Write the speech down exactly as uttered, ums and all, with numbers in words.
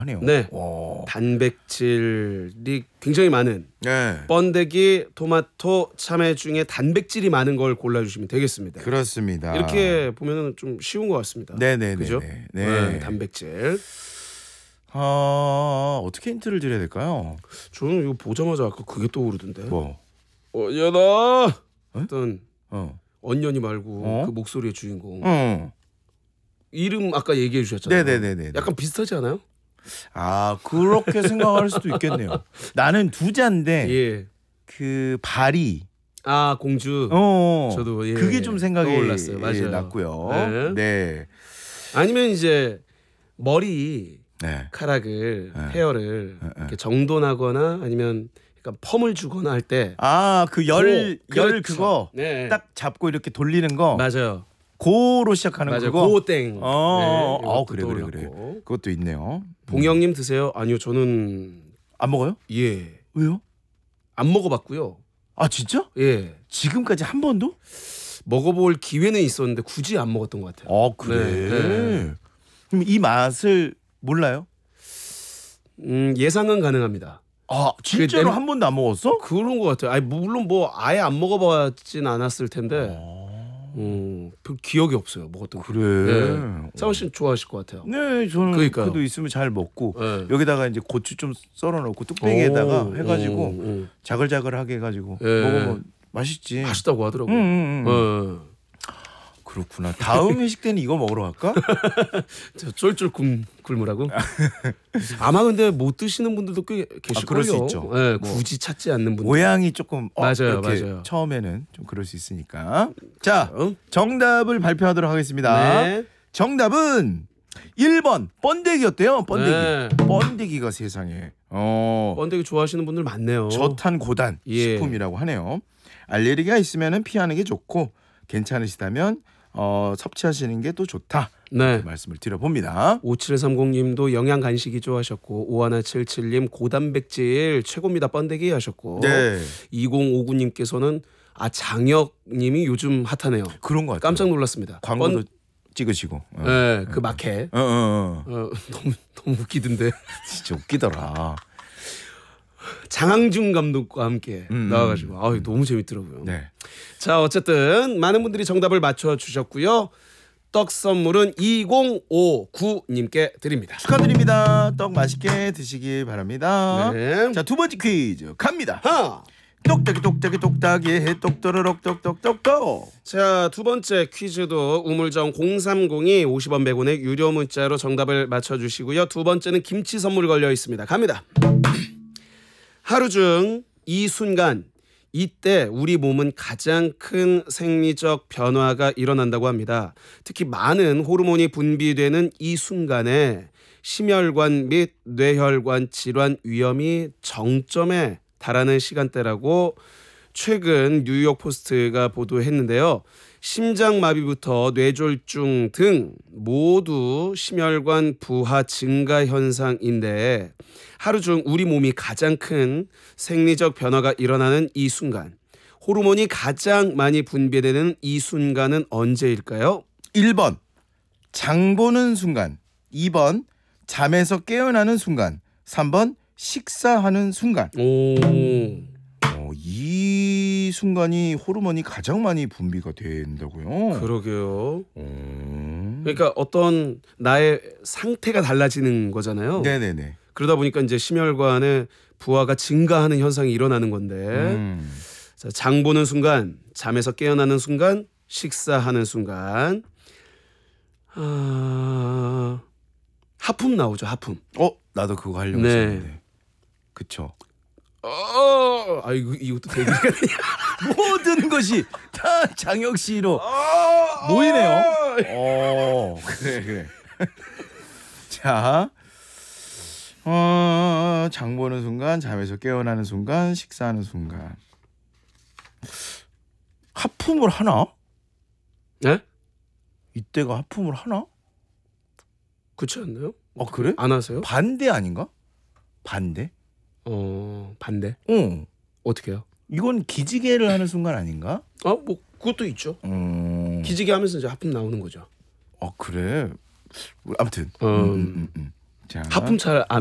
하네요. 네. 오. 단백질이 굉장히 많은 네. 번데기, 토마토, 참외 중에 단백질이 많은 걸 골라주시면 되겠습니다. 그렇습니다. 이렇게 보면은 좀 쉬운 것 같습니다. 네네네. 그죠? 네. 네, 단백질. 어, 어떻게 힌트를 드려야 될까요? 저는 이거 보자마자 아까 그게 떠오르던데. 뭐? 언연아. 어떤 어. 언연이 말고 어? 그 목소리의 주인공. 어. 이름 아까 얘기해 주셨잖아요. 네네네네. 약간 비슷하지 않아요? 아, 그렇게 생각할 수도 있겠네요. 나는 두 잔데 예. 그 발이 아 공주. 어. 저도 예. 그게 좀 생각이 떠올랐어요. 맞아요. 예, 났고요. 네. 네. 아니면 이제 머리 네. 카락을 네. 헤어를 네. 이렇게 정돈하거나 아니면 약간 펌을 주거나 할 때 아, 그 열 열 그렇죠. 그거 네. 딱 잡고 이렇게 돌리는 거. 맞아요. 고로 시작하는 맞아요. 그거. 고땡. 어, 네, 어 이것도 그래 그래 그래. 떠올랐고. 그것도 있네요. 봉영님 드세요? 아니요, 저는 안 먹어요? 예, 왜요? 안 먹어봤고요. 아 진짜? 예, 지금까지 한 번도? 먹어볼 기회는 있었는데 굳이 안 먹었던 것 같아요. 어 그래. 네, 네. 그럼 이 맛을 몰라요? 음, 예상은 가능합니다. 아 진짜로 냄- 한 번도 안 먹었어? 그런 것 같아요. 아니 물론 뭐 아예 안 먹어봤진 않았을 텐데, 음, 별 기억이 없어요. 먹었던 거. 그래. 네. 차원 씨는 좋아하실 것 같아요. 네, 저는 그러니까요. 그도 있으면 잘 먹고 네. 여기다가 이제 고추 좀 썰어 넣고 뚝배기에다가 오, 해가지고 오, 오. 자글자글하게 해가지고 예. 먹으면 맛있지. 맛있다고 하더라고요. 음, 음, 음. 어. 그렇구나. 다음 회식 때는 이거 먹으러 갈까? 저 쫄쫄 굶, 굶으라고? 아마 근데 못 드시는 분들도 꽤 계실 아, 그럴 걸요. 수 있죠. 예, 뭐. 굳이 찾지 않는 분들. 모양이 조금 어, 맞아요, 이렇게 맞아요. 처음에는 좀 그럴 수 있으니까. 자, 어? 정답을 발표하도록 하겠습니다. 네. 정답은 일 번 번데기였대요. 번데기. 네. 번데기가 세상에 어, 번데기 좋아하시는 분들 많네요. 저탄 고단 예. 식품이라고 하네요. 알레르기가 있으면은 피하는 게 좋고 괜찮으시다면 어, 섭취하시는 게 또 좋다. 네. 그 말씀을 드려봅니다. 오칠삼공님도 영양 간식이 좋아하셨고 오하나칠칠님 고단백질 최고입니다 번데기 하셨고 네, 이공오구님께서는 아 장혁님이 요즘 핫하네요. 그런 것 같아요. 깜짝 놀랐습니다. 광고도 번- 찍으시고. 어. 네, 그 마켓. 어, 어, 어. 어, 너무 너무 웃기던데. 진짜 웃기더라. 장항준 감독과 함께 음, 나와가지고 아 너무 재밌더라고요. 네. 자 어쨌든 많은 분들이 정답을 맞춰 주셨고요. 떡 선물은 이공오구님께 드립니다. 축하드립니다. 떡 맛있게 드시길 바랍니다. 네. 자, 두 번째 퀴즈 갑니다. 하. 똑딱이 똑딱이 똑딱이 해 똑또르륵 똑똑똑똑. 자, 두 번째 퀴즈도 우물정 공삼공이 오십 원 백 원의 유료 문자로 정답을 맞춰 주시고요. 두 번째는 김치 선물 걸려 있습니다. 갑니다. 하루 중 이 순간 이때 우리 몸은 가장 큰 생리적 변화가 일어난다고 합니다. 특히 많은 호르몬이 분비되는 이 순간에 심혈관 및 뇌혈관 질환 위험이 정점에 달하는 시간대라고 최근 뉴욕 포스트가 보도했는데요. 심장마비부터 뇌졸중 등 모두 심혈관 부하 증가 현상인데 하루 중 우리 몸이 가장 큰 생리적 변화가 일어나는 이 순간, 호르몬이 가장 많이 분비되는 이 순간은 언제일까요? 일 번 장 보는 순간, 이 번 잠에서 깨어나는 순간, 삼 번 식사하는 순간. 오, 어, 이 순간이 호르몬이 가장 많이 분비가 된다고요? 그러게요. 음. 그러니까 어떤 나의 상태가 달라지는 거잖아요. 네네네. 그러다 보니까 이제 심혈관의 부하가 증가하는 현상이 일어나는 건데 음. 자, 장 보는 순간, 잠에서 깨어나는 순간, 식사하는 순간 아... 하품 나오죠. 하품. 어, 나도 그거 하려고 네. 했었는데. 그쵸. 어, 아 이거 이것도 되게 모든 것이 다 장혁 씨로 모이네요. 어, 그래 그래. 자, 어, 장 보는 순간, 잠에서 깨어나는 순간, 식사하는 순간. 하품을 하나? 네? 이때가 하품을 하나? 그렇지 않나요? 어, 그래? 안 하세요? 반대 아닌가? 반대? 어, 반대. 어, 어떻게요? 이건 기지개를 하는 순간 아닌가? 아, 뭐 그것도 있죠. 음, 기지개 하면서 이제 하품 나오는 거죠. 어, 그래. 아무튼. 음. 음, 음, 음, 음. 자. 하품 잘 안